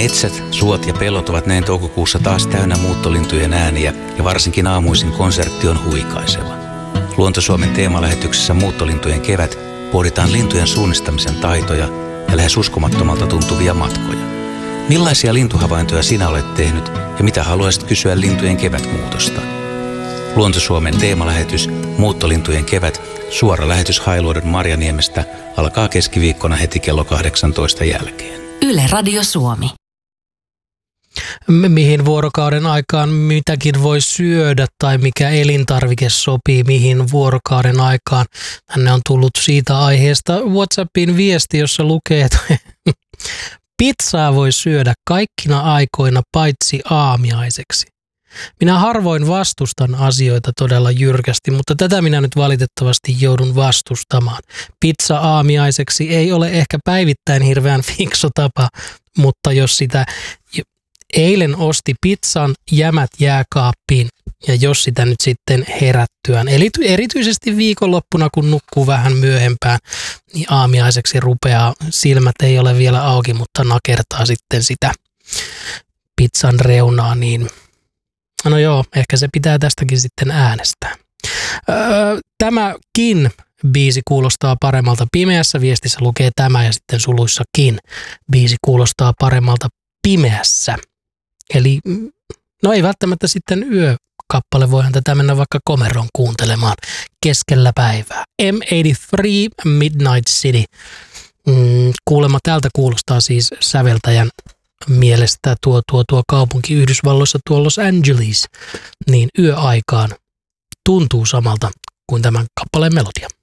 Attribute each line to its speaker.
Speaker 1: Metsät, suot ja pellot ovat näin toukokuussa taas täynnä muuttolintujen ääniä ja varsinkin aamuisin konsertti on huikaiseva. Luonto-Suomen teemalähetyksessä Muuttolintujen kevät pohditaan lintujen suunnistamisen taitoja ja lähes uskomattomalta tuntuvia matkoja. Millaisia lintuhavaintoja sinä olet tehnyt ja mitä haluaisit kysyä lintujen kevätmuutosta? Luonto-Suomen teemalähetys Muuttolintujen kevät, suora lähetys Hailuodon Marjaniemestä, alkaa keskiviikkona heti kello 18 jälkeen.
Speaker 2: Yle Radio Suomi.
Speaker 3: Mihin vuorokauden aikaan mitäkin voi syödä tai mikä elintarvike sopii mihin vuorokauden aikaan. Tänne on tullut siitä aiheesta WhatsAppin viesti, jossa lukee, että pizzaa voi syödä kaikkina aikoina paitsi aamiaiseksi. Minä harvoin vastustan asioita todella jyrkästi, mutta tätä minä nyt valitettavasti joudun vastustamaan. Pizza aamiaiseksi ei ole ehkä päivittäin hirveän fiksu tapa, mutta jos sitä eilen osti pizzan jämät jääkaappiin ja jos sitä nyt sitten herättyään, eli erityisesti viikonloppuna kun nukkuu vähän myöhempään, niin aamiaiseksi rupeaa, silmät ei ole vielä auki, mutta nakertaa sitten sitä pizzan reunaa, niin no joo, ehkä se pitää tästäkin sitten äänestää. Tämäkin biisi kuulostaa paremmalta pimeässä. Viestissä lukee tämä ja sitten suluissakin biisi kuulostaa paremmalta pimeässä. Eli no ei välttämättä sitten yökappale, voihan tätä mennä vaikka komeroon kuuntelemaan keskellä päivää. M83 Midnight City. Kuulemma tältä kuulostaa siis säveltäjän mielestä tuo kaupunki Yhdysvalloissa, tuo Los Angeles, niin yöaikaan tuntuu samalta kuin tämän kappaleen melodia.